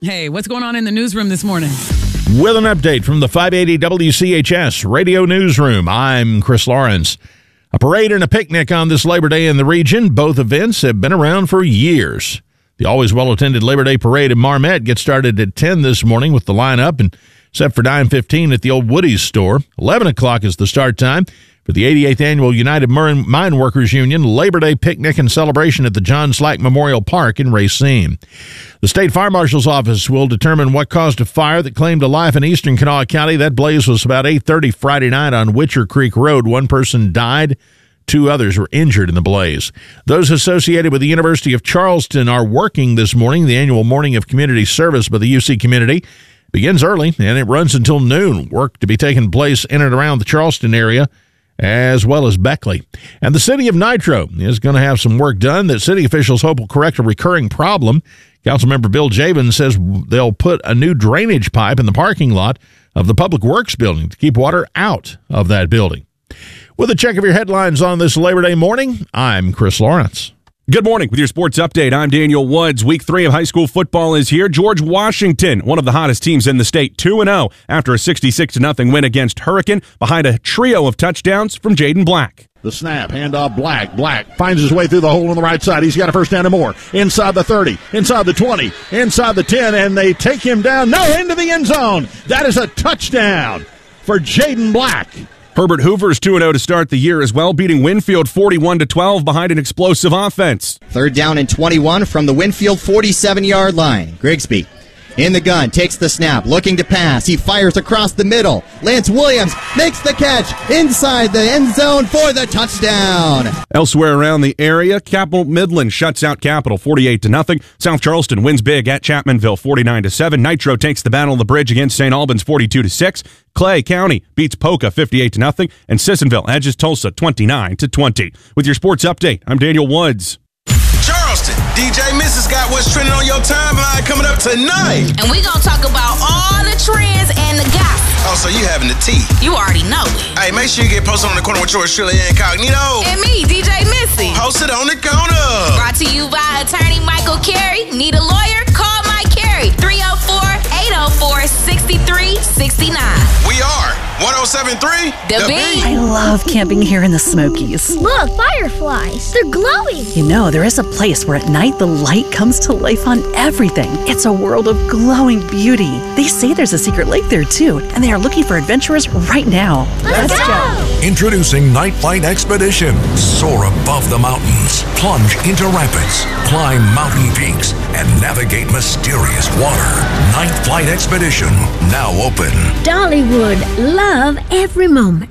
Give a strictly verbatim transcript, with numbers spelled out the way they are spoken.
Hey, what's going on in the newsroom this morning? With an update from the five eighty W C H S Radio Newsroom, I'm Chris Lawrence. A parade and a picnic on this Labor Day in the region. Both events have been around for years. The always well-attended Labor Day parade in Marmet gets started at ten this morning with the lineup and set for nine fifteen at the old Woody's store. eleven o'clock is the start time for the eighty-eighth Annual United Mine Workers Union Labor Day picnic and celebration at the John Slack Memorial Park in Racine. The State Fire Marshal's Office will determine what caused a fire that claimed a life in eastern Kanawha County. That blaze was about eight thirty Friday night on Witcher Creek Road. One person died. Two others were injured in the blaze. Those associated with the University of Charleston are working this morning. The annual Morning of Community Service by the U C community begins early, and it runs until noon. Work to be taking place in and around the Charleston area, as well as Beckley. And the city of Nitro is going to have some work done that city officials hope will correct a recurring problem. Councilmember Bill Javen says they'll put a new drainage pipe in the parking lot of the Public Works building to keep water out of that building. With a check of your headlines on this Labor Day morning, I'm Chris Lawrence. Good morning. With your sports update, I'm Daniel Woods. Week three of high school football is here. George Washington, one of the hottest teams in the state, two and oh after a sixty-six to nothing win against Hurricane behind a trio of touchdowns from Jaden Black. The snap, handoff, Black. Black finds his way through the hole on the right side. He's got a first down and more. Inside the thirty, inside the twenty, inside the ten, and they take him down. No, into the end zone. That is a touchdown for Jaden Black. Herbert Hoover's two and oh to start the year as well, beating Winfield forty-one to twelve behind an explosive offense. Third down and twenty-one from the Winfield forty-seven-yard line. Grigsby in the gun, takes the snap, looking to pass. He fires across the middle. Lance Williams makes the catch inside the end zone for the touchdown. Elsewhere around the area, Capital Midland shuts out Capital forty-eight to nothing. South Charleston wins big at Chapmanville forty-nine to seven. Nitro takes the Battle of the Bridge against Saint Albans forty-two to six. Clay County beats Poca fifty-eight to nothing, and Sissonville edges Tulsa twenty-nine to twenty. With your sports update, I'm Daniel Woods. Charleston, D J Missus got what's trending on your timeline coming up tonight. And we gonna talk about all the trends and the gossip. Oh, so you having the tea? You already know it. Hey, make sure you get posted on the corner with yours truly Incognito. And me, D J Missy. Post it on the corner. Brought to you by attorney Michael Carey. Need a lawyer? Call Mike Carey. three oh four, eight oh four, six three six nine. We are one oh seven point three The, the Beat. I love camping here in the Smokies. Look, fireflies. They're glowing. You know, there is a place where at night the light comes to life on everything. It's a world of glowing beauty. They say there's a secret lake there too, and they are looking for adventurers right now. Let's, Let's go. go! Introducing Night Flight Expedition. Soar above the mountains, plunge into rapids, climb mountain peaks, and navigate mysterious water. Night Flight Expedition, now open. Dollywood, love every moment.